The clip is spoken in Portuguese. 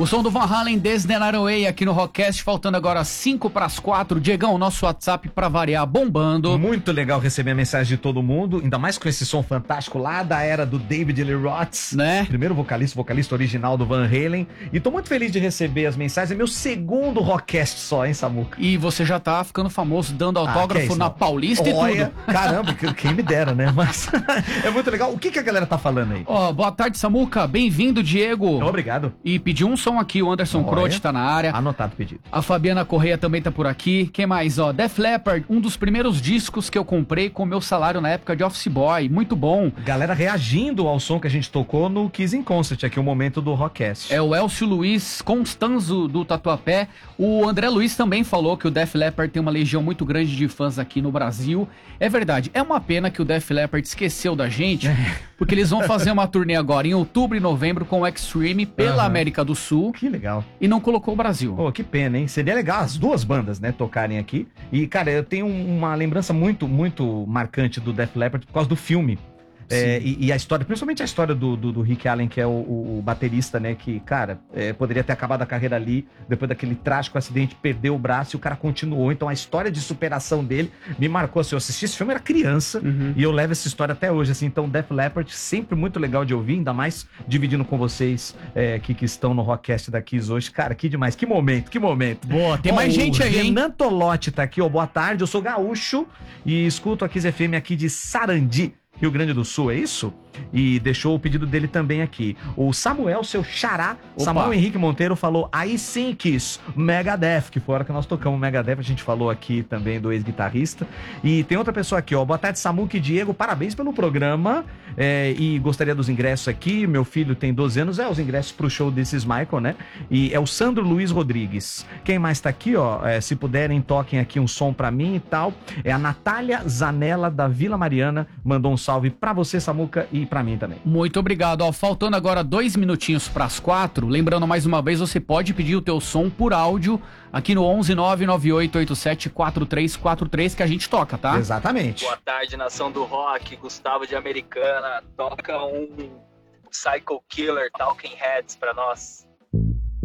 O som do Van Halen, Days That Night Away, aqui no Rockcast, faltando agora 5:04. Diegão, nosso WhatsApp pra variar, bombando. Muito legal receber a mensagem de todo mundo, ainda mais com esse som fantástico lá da era do David Lee Roth, né? Primeiro vocalista original do Van Halen. E tô muito feliz de receber as mensagens. É meu segundo Rockcast só, hein, Samuca? E você já tá ficando famoso, dando autógrafo na Paulista. Olha, e tudo. Caramba, quem me dera, né? Mas é muito legal. O que a galera tá falando aí? Boa tarde, Samuca. Bem-vindo, Diego. Obrigado. E pediu um som aqui, o Anderson Croce tá na área. Anotado o pedido. A Fabiana Correia também tá por aqui. Quem mais? Def Leppard, um dos primeiros discos que eu comprei com o meu salário na época de office boy. Muito bom. Galera reagindo ao som que a gente tocou no Kiss in Concert, aqui o momento do Rockcast. É o Elcio Luiz Constanzo do Tatuapé. O André Luiz também falou que o Def Leppard tem uma legião muito grande de fãs aqui no Brasil. É verdade. É uma pena que o Def Leppard esqueceu da gente, porque eles vão fazer uma turnê agora em outubro e novembro com o Extreme pela América do Sul. Que legal. E não colocou o Brasil. Pô, que pena, hein? Seria legal as duas bandas, né, tocarem aqui. E, cara, eu tenho uma lembrança muito, muito marcante do Def Leppard por causa do filme. E a história, principalmente a história do Rick Allen, que é o baterista, né, que, cara, poderia ter acabado a carreira ali, depois daquele trágico acidente, perdeu o braço e o cara continuou. Então a história de superação dele me marcou, assim, eu assisti esse filme, eu era criança, e eu levo essa história até hoje, assim. Então Def Leppard, sempre muito legal de ouvir, ainda mais dividindo com vocês que estão no Rockcast da Kiss hoje. Cara, que demais, que momento. Boa, tem mais gente aí, hein? Renan Tolotti tá aqui, boa tarde, eu sou gaúcho e escuto a Kiss FM aqui de Sarandi, Rio Grande do Sul, é isso? E deixou o pedido dele também aqui. O Samuel, seu xará, Samuel Henrique Monteiro, falou aí sim, Kiss, Megadeth, que foi a hora que nós tocamos Megadeth, a gente falou aqui também do ex-guitarrista. E tem outra pessoa aqui, boa tarde, Samuca e Diego, parabéns pelo programa, e gostaria dos ingressos aqui, meu filho tem 12 anos, os ingressos pro show This Is Michael, né? E é o Sandro Luiz Rodrigues. Quem mais tá aqui, se puderem, toquem aqui um som pra mim e tal. É a Natália Zanella, da Vila Mariana, mandou um salve pra você, Samuca, e pra mim também. Muito obrigado. Faltando agora 2 minutinhos pras 4, lembrando mais uma vez, você pode pedir o teu som por áudio aqui no 11998874343 que a gente toca, tá? Exatamente. Boa tarde, nação do rock, Gustavo de Americana, toca um Psycho Killer, Talking Heads pra nós.